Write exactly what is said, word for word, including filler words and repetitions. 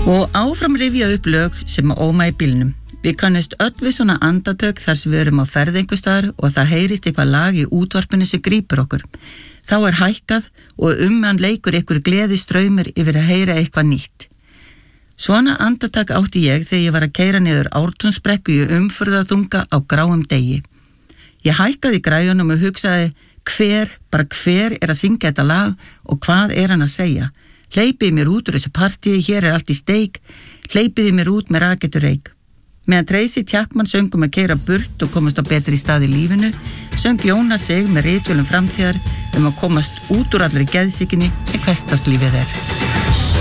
Og áfram rifja upp lög sem óma í bílnum. Við kannast öll við svona andatök þar sem við erum á ferð einhvers staðar og það heyrist eitthvað lag í útvarpinu sem grípur okkur. Þá er hækkað og um hann leikur einhver gleði straumur yfir að heyra eitthvað nýtt. Svona andatak átti ég þegar ég var að keyra niður Ártúnsbrekku í umferðarþunga á gráum degi. Ég hækkaði í græjunum og hugsaði hver, bara hver er að syngja þetta lag og hvað er hann að segja. Hleypið mér út úr þessu partíi, hér er allt í steik, hleypið mér út með raketur reik. Meðan Tracy Chapman söng um að keyra burt og komast á betri stað í lífinu, söng Jónas sig með ritvölum framtíðar um að komast út úr allri geðsýkinni sem hversdagslífið er.